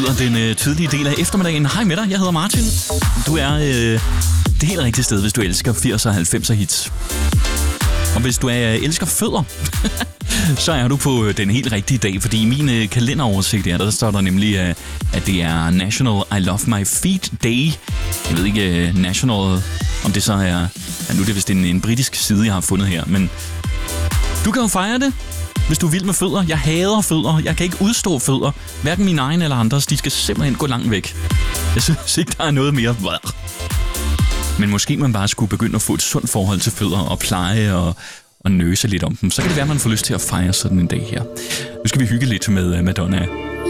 lyder den tidlige del af eftermiddagen. Hej med dig, jeg hedder Martin. Du er det helt rigtige sted, hvis du elsker 80'er og 90'er hits. Og hvis du elsker fødder, så er du på den helt rigtige dag, fordi i min kalenderoversigt der står der nemlig, at det er National I Love My Feet Day. Jeg ved ikke, National, om det så er... Ja, nu er det vist en britisk side, jeg har fundet her, men du kan jo fejre det, hvis du er vild med fødder. Jeg hader fødder. Jeg kan ikke udstå fødder. Hverken mine egne eller andres. De skal simpelthen gå langt væk. Jeg synes ikke, der er noget mere. Men måske man bare skulle begynde at få et sundt forhold til fødder og pleje og nøse lidt om dem. Så kan det være, at man får lyst til at fejre sådan en dag her. Nu skal vi hygge lidt med Madonna.